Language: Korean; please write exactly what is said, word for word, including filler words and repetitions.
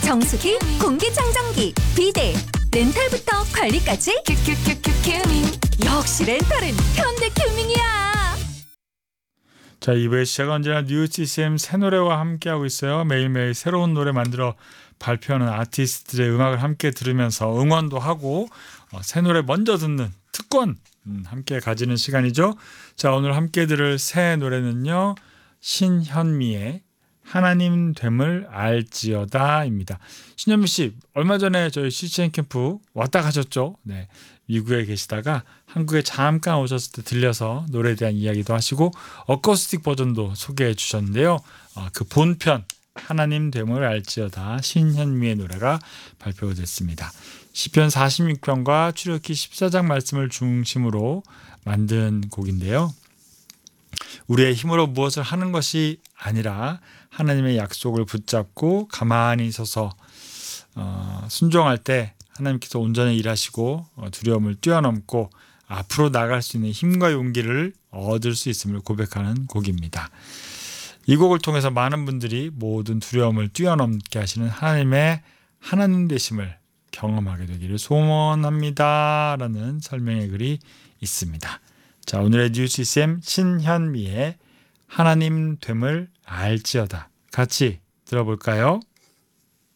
정수기, 공기청정기, 비데, 렌탈부터 관리까지 큐큐큐큐 큐밍. 역시 렌탈은 현대 큐밍이야. 자, 이 부의 시작은 언제나 뉴시스엠 새 노래와 함께하고 있어요. 매일매일 새로운 노래 만들어 발표하는 아티스트들의 음악을 함께 들으면서 응원도 하고 어, 새 노래 먼저 듣는 특권 음, 함께 가지는 시간이죠. 자, 오늘 함께 들을 새 노래는요. 신현미의 하나님 됨을 알지어다입니다. 신현미 씨 얼마 전에 저희 씨씨엔 캠프 왔다 가셨죠. 네, 미국에 계시다가 한국에 잠깐 오셨을 때 들려서 노래에 대한 이야기도 하시고 어쿠스틱 버전도 소개해 주셨는데요. 어, 그 본편 하나님 됨을 알지어다 신현미의 노래가 발표가 됐습니다. 시편 사십육 편과 출애굽기 십사 장 말씀을 중심으로 만든 곡인데요. 우리의 힘으로 무엇을 하는 것이 아니라 하나님의 약속을 붙잡고 가만히 서서 어, 순종할 때 하나님께서 온전히 일하시고 어, 두려움을 뛰어넘고 앞으로 나갈 수 있는 힘과 용기를 얻을 수 있음을 고백하는 곡입니다. 이 곡을 통해서 많은 분들이 모든 두려움을 뛰어넘게 하시는 하나님의 하나님 되심을 경험하게 되기를 소원합니다. 라는 설명의 글이 있습니다. 자, 오늘의 뉴시스엠 신현미의 하나님 됨을 알지어다 같이 들어볼까요?